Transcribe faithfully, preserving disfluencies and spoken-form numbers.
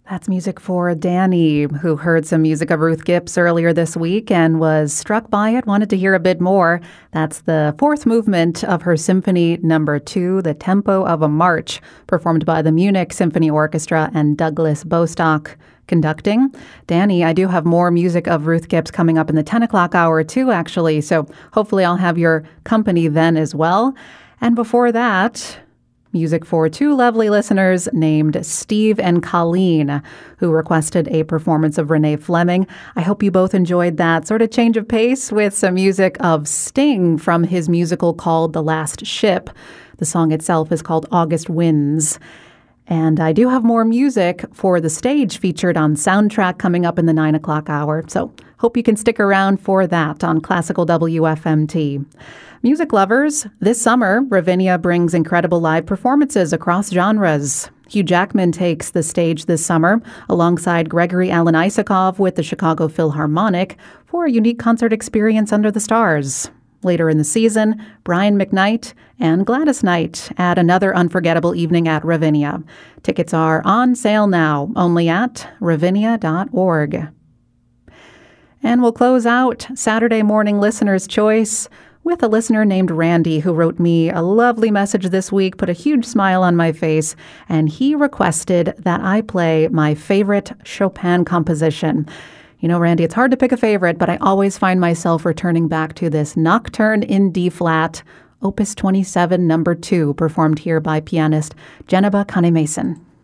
That's music for Danny, who heard some music of Ruth Gibbs earlier this week and was struck by it, wanted to hear a bit more. That's the fourth movement of her Symphony Number Two, The Tempo of a March, performed by the Munich Symphony Orchestra and Douglas Bostock conducting. Danny, I do have more music of Ruth Gibbs coming up in the ten o'clock hour too, actually, so hopefully I'll have your company then as well. And before that, music for two lovely listeners named Steve and Colleen, who requested a performance of Renee Fleming. I hope you both enjoyed that sort of change of pace with some music of Sting from his musical called The Last Ship. The song itself is called August Winds. And I do have more music for the stage featured on Soundtrack coming up in the nine o'clock hour. So hope you can stick around for that on Classical W F M T. Music lovers, this summer, Ravinia brings incredible live performances across genres. Hugh Jackman takes the stage this summer alongside Gregory Alan Isakov with the Chicago Philharmonic for a unique concert experience under the stars. Later in the season, Brian McKnight and Gladys Knight add another unforgettable evening at Ravinia. Tickets are on sale now, only at ravinia dot org. And we'll close out Saturday Morning Listener's Choice with a listener named Randy who wrote me a lovely message this week, put a huge smile on my face, and he requested that I play my favorite Chopin composition. You know, Randy, it's hard to pick a favorite, but I always find myself returning back to this Nocturne in D-flat, Opus twenty-seven, number two, performed here by pianist Geneba Kane-Mason.